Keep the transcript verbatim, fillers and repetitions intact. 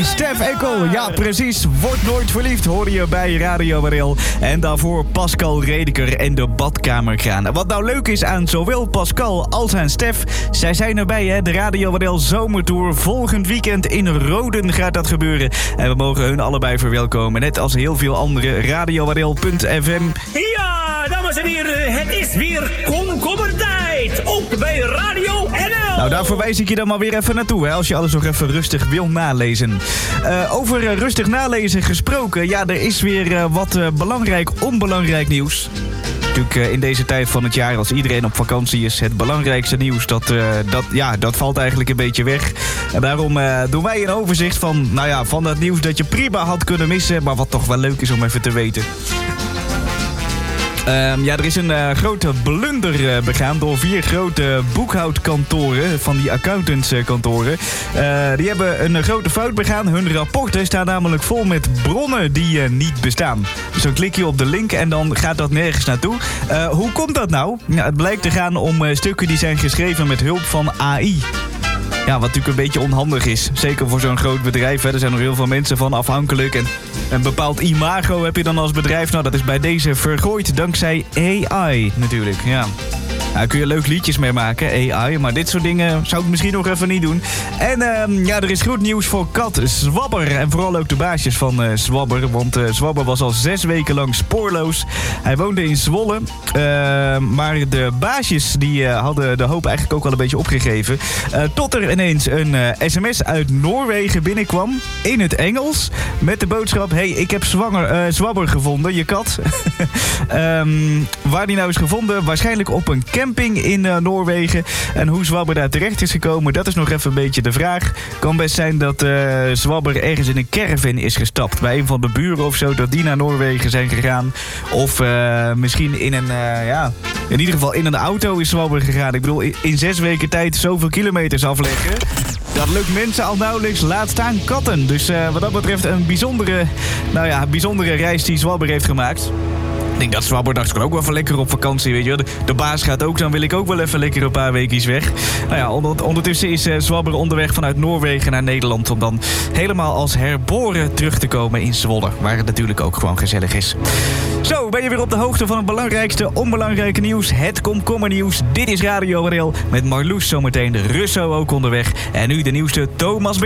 Stef Ekkel, ja precies. Word nooit verliefd, hoorde je bij Radio Warel. En daarvoor Pascal Redeker en de badkamerkraan. Wat nou leuk is aan zowel Pascal als aan Stef, zij zijn erbij, hè. De Radio Warel Zomertour. Volgend weekend in Roden gaat dat gebeuren. En we mogen hun allebei verwelkomen, net als heel veel andere. radio warel punt f m. Ja, dames en heren, het is weer komkommertijd. Ook bij Radio N L. Nou, daar verwijs ik je dan maar weer even naartoe, hè, als je alles nog even rustig wil nalezen. Uh, over uh, rustig nalezen gesproken, ja, er is weer uh, wat uh, belangrijk, onbelangrijk nieuws. Natuurlijk uh, in deze tijd van het jaar, als iedereen op vakantie is, het belangrijkste nieuws, dat, uh, dat, ja, dat valt eigenlijk een beetje weg. En daarom uh, doen wij een overzicht van, nou ja, van dat nieuws dat je prima had kunnen missen, maar wat toch wel leuk is om even te weten. Um, ja, er is een uh, grote blunder uh, begaan door vier grote boekhoudkantoren, van die accountantskantoren. Uh, die hebben een grote fout begaan. Hun rapporten staan namelijk vol met bronnen die uh, niet bestaan. Dus dan klik je op de link en dan gaat dat nergens naartoe. Uh, hoe komt dat nou? Ja, het blijkt te gaan om uh, stukken die zijn geschreven met hulp van A I. Ja, wat natuurlijk een beetje onhandig is. Zeker voor zo'n groot bedrijf. Hè. Er zijn nog heel veel mensen van afhankelijk. En een bepaald imago heb je dan als bedrijf. Nou, dat is bij deze vergooid dankzij A I natuurlijk. Ja. Nou, kun je leuk liedjes mee maken, A I. Maar dit soort dingen zou ik misschien nog even niet doen. En uh, ja, er is goed nieuws voor kat Zwabber. En vooral ook de baasjes van uh, Zwabber. Want uh, Zwabber was al zes weken lang spoorloos. Hij woonde in Zwolle. Uh, maar de baasjes die uh, hadden de hoop eigenlijk ook al een beetje opgegeven. Uh, tot er ineens een uh, sms uit Noorwegen binnenkwam. In het Engels. Met de boodschap: hey, ik heb zwanger, uh, Zwabber gevonden, je kat. um, waar die nou is gevonden? Waarschijnlijk op een camping in uh, Noorwegen. En hoe Zwabber daar terecht is gekomen, dat is nog even een beetje de vraag. Kan best zijn dat uh, Zwabber ergens in een caravan is gestapt. Bij een van de buren of zo, dat die naar Noorwegen zijn gegaan. Of uh, misschien in een, uh, ja, in ieder geval in een auto is Zwabber gegaan. Ik bedoel, in, in zes weken tijd zoveel kilometers afleggen. Dat lukt mensen al nauwelijks, laat staan katten. Dus uh, wat dat betreft een bijzondere, nou ja, bijzondere reis die Zwabber heeft gemaakt. Ik denk dat Zwabber dacht, ik kan ook wel even lekker op vakantie, weet je. De, de baas gaat ook, dan wil ik ook wel even lekker een paar weekjes weg. Nou ja, onder, ondertussen is uh, Zwabber onderweg vanuit Noorwegen naar Nederland, om dan helemaal als herboren terug te komen in Zwolle, waar het natuurlijk ook gewoon gezellig is. Zo, ben je weer op de hoogte van het belangrijkste onbelangrijke nieuws, het komkommernieuws. Dit is Radio Warel met Marloes zometeen, de Russo ook onderweg. En nu de nieuwste Thomas